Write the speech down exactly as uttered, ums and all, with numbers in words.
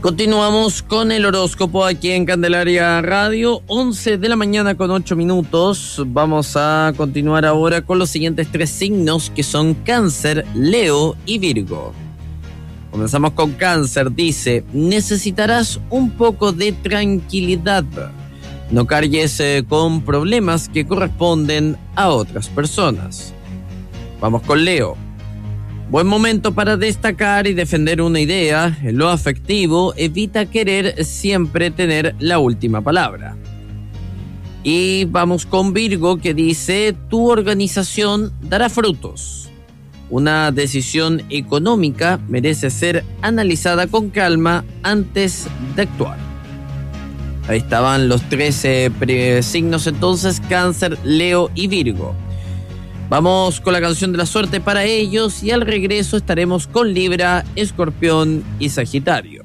Continuamos con el horóscopo aquí en Candelaria Radio, once de la mañana con ocho minutos. Vamos a continuar ahora con los siguientes tres signos que son Cáncer, Leo y Virgo. Comenzamos con Cáncer. Dice: necesitarás un poco de tranquilidad. No cargues eh, con problemas que corresponden a otras personas. Vamos con Leo. Buen momento para destacar y defender una idea. En lo afectivo, evita querer siempre tener la última palabra. Y vamos con Virgo, que dice: tu organización dará frutos. Una decisión económica merece ser analizada con calma antes de actuar. Ahí estaban los trece signos entonces: Cáncer, Leo y Virgo. Vamos con la canción de la suerte para ellos y al regreso estaremos con Libra, Escorpión y Sagitario.